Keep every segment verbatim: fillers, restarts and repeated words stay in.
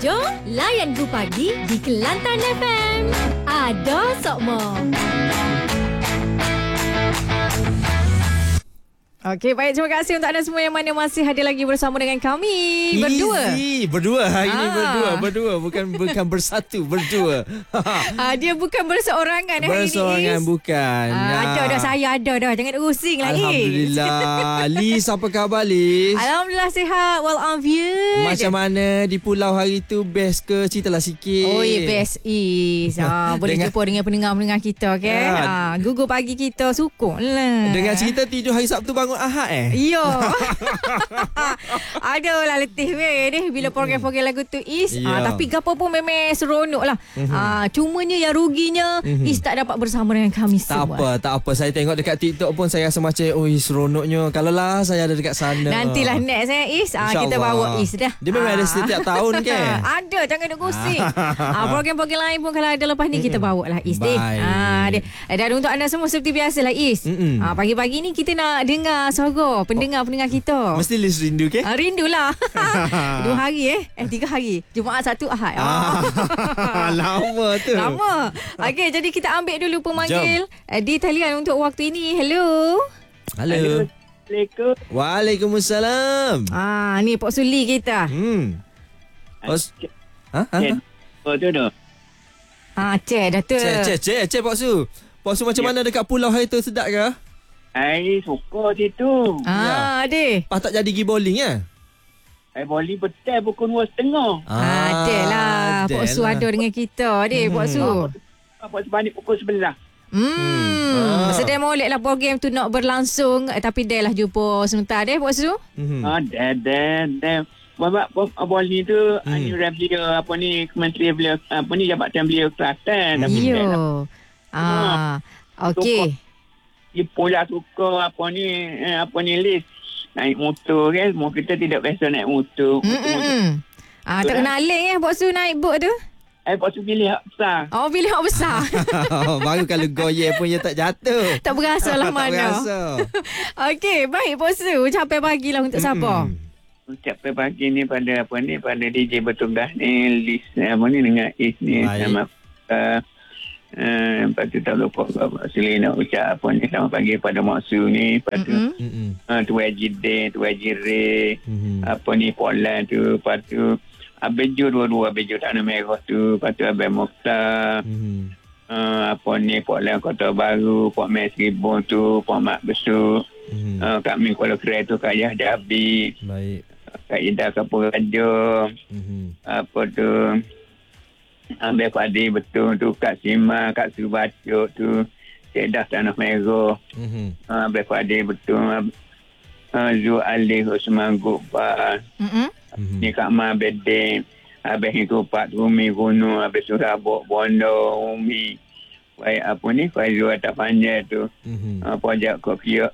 Jom layan Gu Pagi di Kelantan F M. Ada Sokmo. Okey, baik. Terima kasih untuk anda semua yang mana masih hadir lagi bersama dengan kami. Berdua. Easy. Berdua. Hari ini Ah. berdua. Berdua. Bukan bukan bersatu. Berdua. Ah, dia bukan berseorangan hari ini. Berseorangan bukan. Ah, ada dah. Saya ada dah. Jangan pusing lagi. Alhamdulillah. Liz, apa khabar Liz? Alhamdulillah sihat walafiat. Macam mana di pulau hari tu? Best ke? Ceritalah sikit. Oh, yeah, best is. Ah, boleh Dengan- jumpa dengan pendengar-pendengar kita, okey? Ah. Ah, Gugur Pagi kita sukun lah. Dengan cerita tidur hari Sabtu bangun Ahad eh? Ya. Adalah letih weh ni bila program-program lagu tu Is. Ya. Ah, tapi gapo pun memang seronok lah. Ah, cumanya yang ruginya Is tak dapat bersama dengan kami Tak semua. apa, tak apa. Saya tengok dekat TikTok pun saya rasa macam, oh seronoknya. Kalau lah saya ada dekat sana. Nantilah next eh Is. Ah, kita InsyaAllah. bawa Is dah. Dia memang ada setiap tahun ke? Ada, jangan duk gosip. ah, program-program lain pun kalau ada lepas ni kita bawa lah Is deh. Baik. Ah, dia. Dan untuk anda semua seperti biasalah Is. Mm-mm. Ah, pagi-pagi ni kita nak dengar suara pendengar-pendengar kita. Mesti Liz rindu ke? Ah, rindulah. Dua hari eh. Eh, tiga hari. Jumaat, Sabtu, Ahad. Ah. Lama tu. Lama. Okey, jadi kita ambil dulu pemanggil uh, di talian untuk waktu ini. Hello. Halo. Assalamualaikum. Waalaikumsalam. Ah, ni Pak Suli kita. Hmm. Os. Ha? Ha? Cik. Oh, tu tu. Ah, cek dah tu. Cek, cek, cek, cek Pak Su. Pak Su macam Ya. mana dekat pulau hari tu, sedap ke? Saya suka situ. Ah, deh. Pas tak jadi pergi bowling ya? Saya boleh betul pukul dua setengah. Ah, ada lah. Pak Su ada dengan kita, deh, Pak Su. Apa sebalik pukul sebelah. Hmm. Ah. Sedang molek lah program tu nak berlangsung. Eh, tapi dah lah jumpa sebentar deh, Pak Su. Mhm. Ah, dan dan dan. Bapak Aboli tu Hmm. anjuran beliau apa ni kementerian beliau apa ni jabatan beliau Kelantan. Tapi Yo. saya Ah. Okey. Dia pula suka apa ni eh, apa ni list naik motor kan. Mau kita tidak biasa naik motor. Hmm, hmm, hmm. Ah, tak kena alik eh Pak Su naik boat tu. Eh, lepas tu pilih hak besar. Oh, pilih hak besar. Baru kalau goyek pun dia tak jatuh. Tak berasa lah Tak mana. berasa. Okey, baik Pak Su. Capai pagi lah untuk siapa? Ucapkan pagi ni pada apa ni pada D J bertugas ni Liz apa ni dengan Is ni Baik. sama uh, uh, lepas tu tak lupa Bapak Suli nak ucap apa ni selamat pagi pada Mak Su ni lepas tu Mm-mm. Mhm. uh, tu Haji Day tu Haji Ray Mhm. apa ni Polan tu lepas tu Abang Jo dua-dua Abang Jo Tanah Merah tu lepas tu Abang Mokhtar Mhm. uh, apa ni Polan Kota Baru Pok Mes Ribon tu Pok Mak Besuk Mhm. uh, Kak Min Kuala Krai tu Kak Yah Dabi Baik. Kak Ida Kapur Raja Mhm. apa tu Abang Fadi betul tu Kak Sima Kak Subacuk tu Cik Dah Tanah Merah Mhm. uh, Abang Fadi betul uh, Zul Ali Osman Gubal Mm-mm. Mhm. ni Kak Ma Bedeng Abang Hikupat Rumi Gunung Abang Surabok Bondo Umi baik apa ni Faizul Atak Panjang tu Mhm. uh, Pojak Kopiok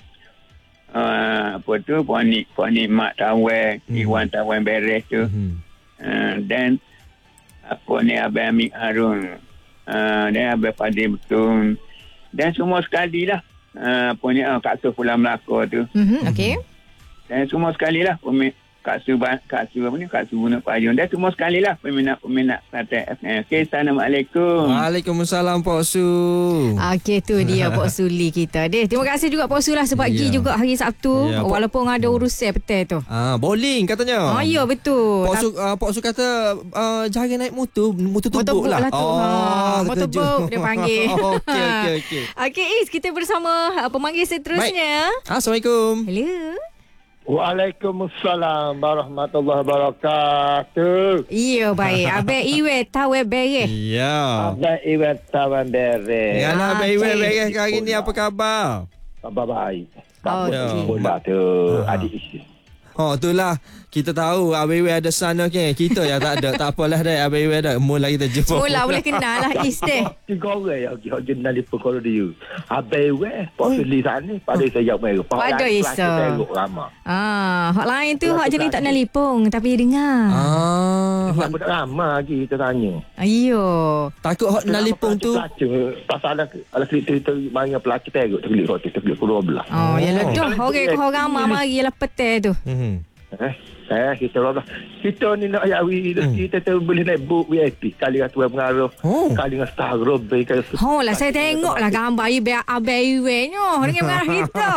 uh, apa tu Poni Poni Mak Tawai Mhm. Iwan Tawai Beres tu Mhm. uh, dan apa ni Abang Amik Harun uh, dan Abang Fadil Betul dan semua sekali lah uh, apa ni uh, Kak Su Pulang Melaka tu Mhm. Okey. dan semua sekali lah pemin- Kak Su Kak Su apa ni Kak Su Guna Payung dan semua sekali lah peminat-peminat Kelantan F M. Okay, Assalamualaikum. Waalaikumsalam Pak Su. Okey, tu dia Pak Suli kita. Deh, terima kasih juga Pak Su lah sebab Ya. pergi juga hari Sabtu Ya, Pak- walaupun ada urusan petai tu. Ah, bowling katanya. Ah, ya betul. Pak Su, uh, Pak Su kata uh, jangan naik motor, motor Motor tubuk boat lah. lah tu. Ha, motor terkejut. boat dia panggil. Okey, okey, okey. Okey, Is, kita bersama uh, pemanggil seterusnya. Assalamualaikum. Hello. Waalaikumsalam warahmatullahi wabarakatuh. Iya, baik. Abang Iwe tahu beres. Ya. Abang Iwan Tawan Bere. Ya lah, Ah, Abang Iwan okey. beres hari ni apa khabar? Khabar baik. Oh, Tak okey. boleh tu Ah. adik isteri. Oh, itulah. Kita tahu Abang Iwan ada sana ke. Kita yang tak ada. Tak apalah dah. Abang Iwan ada. Mula kita jumpa. Mula boleh kenal lah Is deh. Tiga orang yang pergi hak jenal di perkara dia. Abang Iwan, Pak Suli sana, pada saya merah. Pada Isa. Teruk lama. Ah, hak lain tu Kelas hak jenis kelas tak ni. nelipong tapi dia dengar. Ah, Kenapa tak lama lagi kita tanya. Ayo. takut hot nalipung tu. Pasal ada ada cerita banyak pelakon teruk teruk teruk teruk teruk belah. Oh, ya Oh. ledoh. Okey, kau orang ramai mari lah petai tu. Mhm. Eh, Eh, kita orang kita ni nak ayawi Hmm. kita tu boleh naik book V I P kali dengan tuan pengaruh. Oh. Kali dengan star robek kali. Oh lah, saya tengok lah gambar Ibe Abai Iwenyo dengan merah kita.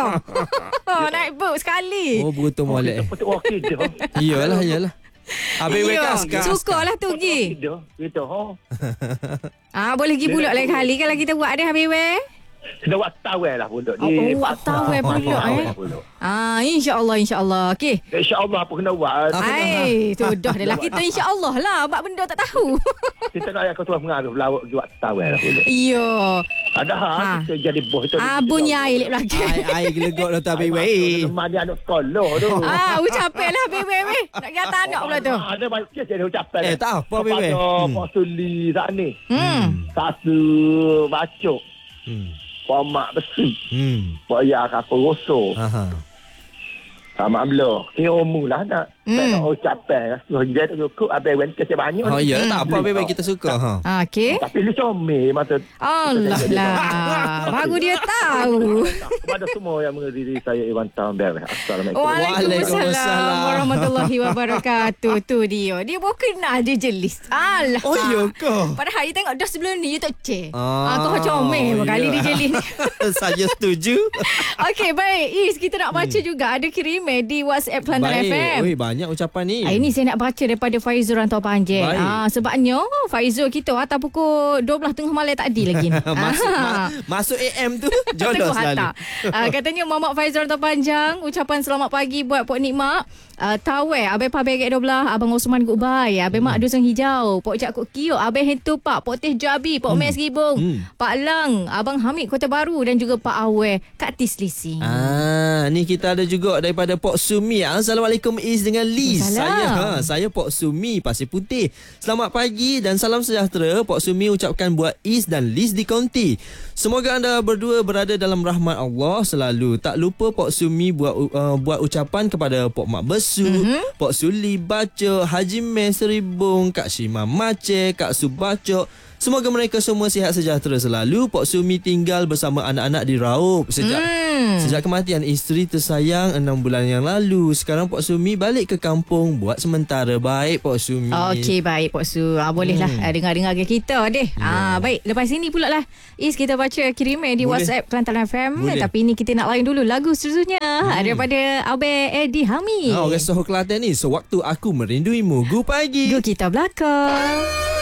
Naik boat sekali. Oh, betul molek. Kita wakil dia. Iyalah, iyalah. Habis wek Ya, kas. sukarlah tu pergi. Kita, kita ha. Ah, boleh pergi pulak lain kali kalau kita buat ada Habib weh. Kena buat tawel lah pulak Oh, oh, buat tawel pulak, eh. Ah, insya-Allah, insya-Allah. Okey. InsyaAllah apa kena buat. Ai, tu dah dah lah kita insya-Allah lah. Bab benda tak tahu. Kita nak ayah ketua pengaruh lawak buat tawel lah pulak. Yo. Ada ha, Ha. kita jadi bos tu. Ah, bunyi air lek belakang. Ai ai gelegok dah tak baik. Mandi anak sekolah tu. Ah, ucapkan lah Habib weh. Nak kata anak pula tu. Ada banyak kes jadi ucapan. Eh, tak apa, Bebe. Kepada Hmm. Pak Suli saat ni. Hmm. Sasu bacok. Hmm. Pak Mak besi. Hmm. Pak Ya kapal rosso. Aha. Sama belah. Ni umur lah nak. Hmm. Tak nak ucapan. So, dia tu cukup. Habis when kes banyak. Oh, ya, Hmm. tak apa baik kita suka ha. Ah, okey. Tapi dia comel masa. Allah lah. Baru dia tahu. Kepada semua yang menghadiri saya Iwan Tambel. Assalamualaikum. Waalaikumsalam Waalaikumsalam. warahmatullahi wabarakatuh. Tu dia. Dia baru kenal je jelis. Alah. Oh, ya ke? Padahal you tengok dah sebelum ni you tak cek. Ah, Ah, kau comel ya. kali dia jelis ni. Saya setuju. Okey, baik. Is, kita nak baca juga. Ada kirim eh di WhatsApp Kelantan F M. Oi, banyak ucapan ni. Ah, ini saya nak baca daripada Faizul Rantau Panjang. Baik. Ah, sebabnya Faizul kita atas pukul dua belas tengah malam tadi lagi ni. masuk Ah. ma- masuk A M tu jodoh Tengok selalu. hantar. Uh, katanya Mamak Faizal Rantau Panjang, ucapan selamat pagi buat Pok Nikmat. Uh, Tawai, Abang Pabai Gek dua belas, Abang Osman Gukbai, Abang Mak Dusung Hijau, Pok Cak Kuk Kiok, Abang Hentu Pak, Pok Teh Jabi, Pok Mes Gibung, Hmm. Pak Lang, Abang Hamid Kota Baru dan juga Pak Awe Kak Tis Lising. Ah, ni kita ada juga daripada Pok Sumi. Assalamualaikum Is dengan Liz. Salam. Saya ha, saya Pok Sumi Pasir Putih. Selamat pagi dan salam sejahtera. Pok Sumi ucapkan buat Is dan Liz di konti. Semoga anda berdua berada dalam rahmat Allah selalu. Tak lupa Pok Sumi buat uh, buat ucapan kepada Pok Mak Besu, mm-hmm. Pok Suli Bacok, Haji Mes Seribung, Kak Shima Mace, Kak Su Bacok. Semoga mereka semua sihat sejahtera selalu. Pok Sumi tinggal bersama anak-anak di Raup sejak Hmm. sejak kematian isteri tersayang enam bulan yang lalu. Sekarang Pok Sumi balik ke kampung buat sementara. Baik Pok Sumi. Okey, baik Pok Su. Ah, bolehlah Hmm. ah, dengar-dengar ke kita deh. Ah, baik. Lepas ini pula lah Is kita baca kirim eh, di Boleh. WhatsApp Kelantan F M. Boleh. Tapi ni kita nak lain dulu lagu seterusnya hmm. daripada Abang Eddie Hamid. Ha, orang Soho Kelantan ni. Sewaktu aku merinduimu. Gu pagi. Go kita belakang.